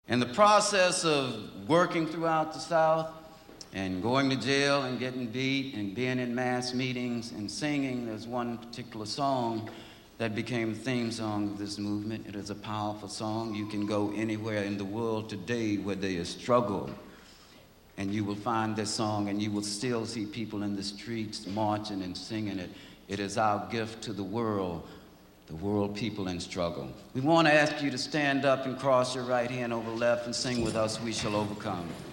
In the process of working throughout the South and going to jail and getting beat and being in mass meetings and singing, there's one particular song that became the theme song of this movement. It is a powerful song. You can go anywhere in the world today where there is struggle, and you will find this song, and you will still see people in the streets marching and singing it. It is our gift to the world people in struggle. We want to ask you to stand up and cross your right hand over left and sing with us, "We Shall Overcome."